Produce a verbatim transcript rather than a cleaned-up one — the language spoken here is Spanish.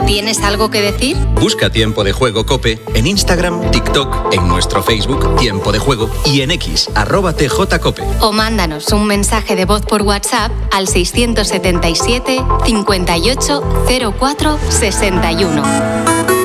¿Tienes algo que decir? Busca Tiempo de Juego COPE en Instagram, TikTok, en nuestro Facebook Tiempo de Juego y en X, arroba tjcope. O mándanos un mensaje de voz por WhatsApp al seiscientos setenta y siete, cincuenta y ocho, cero cuatro, sesenta y uno.